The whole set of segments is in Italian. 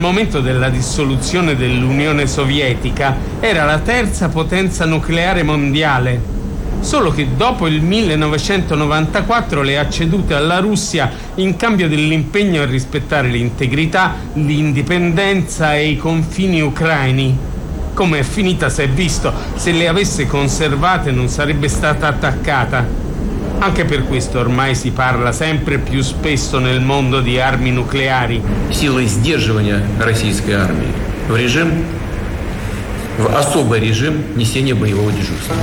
Al momento della dissoluzione dell'Unione Sovietica era la terza potenza nucleare mondiale, solo che dopo il 1994 le ha cedute alla Russia in cambio dell'impegno a rispettare l'integrità, l'indipendenza e i confini ucraini. Come è finita si è visto, se le avesse conservate non sarebbe stata attaccata. Anche per questo ormai si parla sempre più spesso nel mondo di armi nucleari. Силой сдерживания российской армии в особый режим несения боевого дежурства.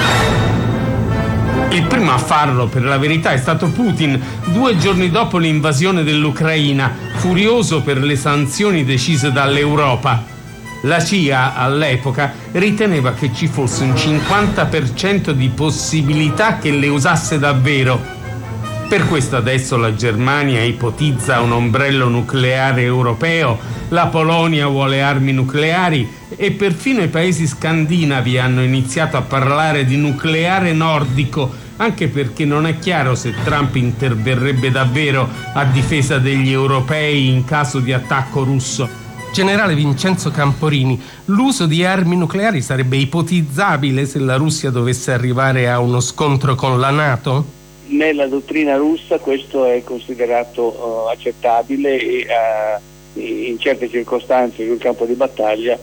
Il primo a farlo, per la verità, è stato Putin, 2 giorni dopo l'invasione dell'Ucraina, furioso per le sanzioni decise dall'Europa. La CIA all'epoca riteneva che ci fosse un 50% di possibilità che le usasse davvero. Per questo adesso la Germania ipotizza un ombrello nucleare europeo, la Polonia vuole armi nucleari e perfino i paesi scandinavi hanno iniziato a parlare di nucleare nordico, anche perché non è chiaro se Trump interverrebbe davvero a difesa degli europei in caso di attacco russo. Generale Vincenzo Camporini, l'uso di armi nucleari sarebbe ipotizzabile se la Russia dovesse arrivare a uno scontro con la NATO? Nella dottrina russa questo è considerato accettabile e in certe circostanze sul campo di battaglia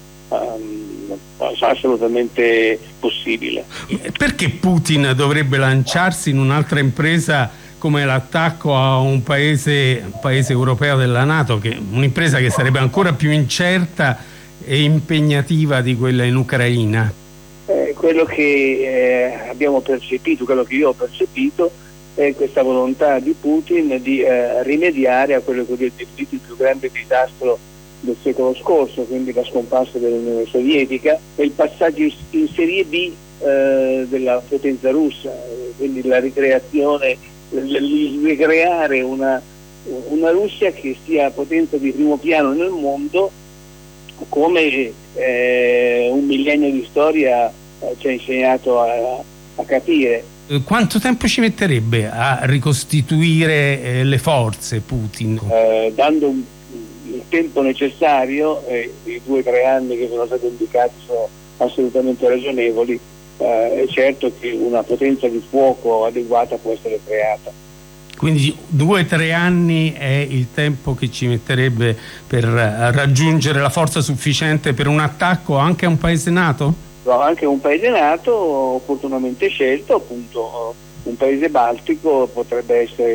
assolutamente possibile. Perché Putin dovrebbe lanciarsi in un'altra impresa come l'attacco a un paese europeo della NATO, che un'impresa che sarebbe ancora più incerta e impegnativa di quella in Ucraina? Quello che abbiamo percepito, quello che io ho percepito, è questa volontà di Putin di rimediare a quello che è definito il più grande disastro del secolo scorso, quindi la scomparsa dell'Unione Sovietica e il passaggio in Serie B della potenza russa, quindi la ricreazione, ricreare una Russia che sia potenza di primo piano nel mondo, come un millennio di storia ci ha insegnato a capire. Quanto tempo ci metterebbe a ricostituire le forze Putin? Dando il tempo necessario, i 2 o 3 anni che sono stati indicati sono assolutamente ragionevoli. È certo che una potenza di fuoco adeguata può essere creata. Quindi 2 o 3 anni è il tempo che ci metterebbe per raggiungere la forza sufficiente per un attacco anche a un paese NATO? No, anche un paese NATO opportunamente scelto, appunto un paese baltico potrebbe essere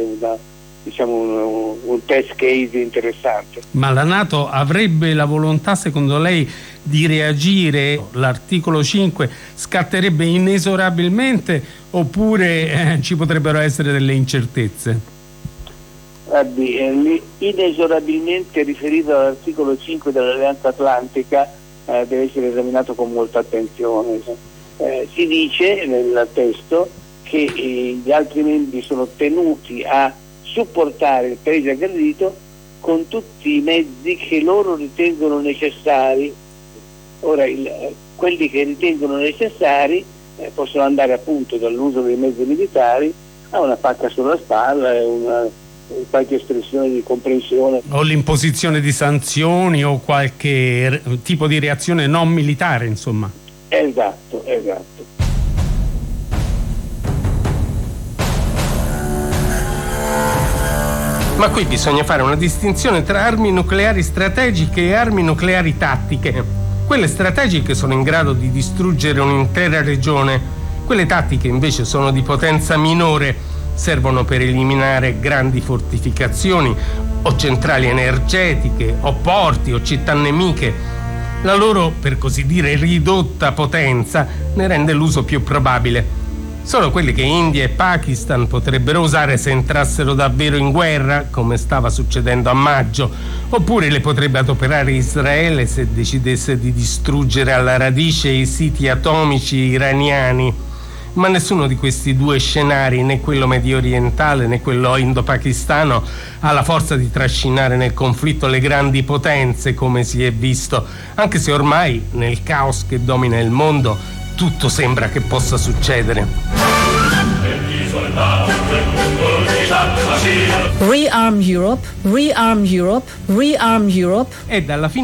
un test case interessante. Ma la NATO avrebbe la volontà, secondo lei, di reagire? L'articolo 5 scatterebbe inesorabilmente oppure ci potrebbero essere delle incertezze? Inesorabilmente riferito all'articolo 5 dell'Alleanza Atlantica deve essere esaminato con molta attenzione. Si dice nel testo che gli altri membri sono tenuti a supportare il paese aggredito con tutti i mezzi che loro ritengono necessari. Ora, quelli che ritengono necessari possono andare appunto dall'uso dei mezzi militari a una pacca sulla spalla e qualche espressione di comprensione. O l'imposizione di sanzioni o qualche tipo di reazione non militare, insomma. Esatto. Ma qui bisogna fare una distinzione tra armi nucleari strategiche e armi nucleari tattiche. Quelle strategiche sono in grado di distruggere un'intera regione, quelle tattiche invece sono di potenza minore, servono per eliminare grandi fortificazioni o centrali energetiche o porti o città nemiche. La loro, per così dire, ridotta potenza ne rende l'uso più probabile. Sono quelli che India e Pakistan potrebbero usare se entrassero davvero in guerra, come stava succedendo a maggio, oppure le potrebbe adoperare Israele se decidesse di distruggere alla radice i siti atomici iraniani. Ma nessuno di questi 2 scenari, né quello medio orientale né quello indo-pakistano, ha la forza di trascinare nel conflitto le grandi potenze, come si è visto, anche se ormai, nel caos che domina il mondo, tutto sembra che possa succedere. Rearm Europe, Rearm Europe, Rearm Europe. E dalla fine